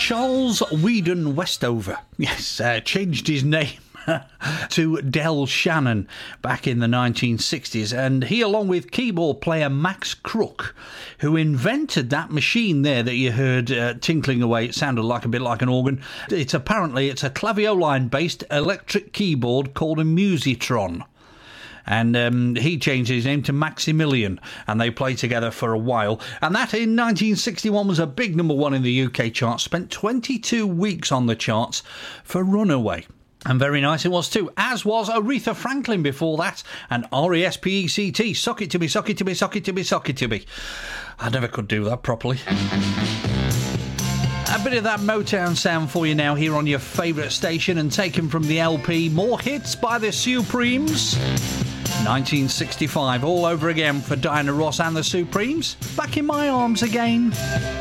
Charles Whedon Westover, yes, changed his name to Del Shannon back in the 1960s, and he, along with keyboard player Max Crook, who invented that machine there that you heard tinkling away. It sounded like a bit like an organ. It's a Clavioline based electric keyboard called a Musitron. And he changed his name to Maximilian, and they played together for a while. And that in 1961 was a big number one in the UK charts, spent 22 weeks on the charts for Runaway. And very nice it was too, as was Aretha Franklin before that, and R-E-S-P-E-C-T, Sock It To Me, Sock It To Me, Sock It To Me, Sock It To Me. I never could do that properly. A bit of that Motown sound for you now here on your favourite station, and taken from the LP More Hits by the Supremes. 1965, all over again for Diana Ross and the Supremes. Back in My Arms Again.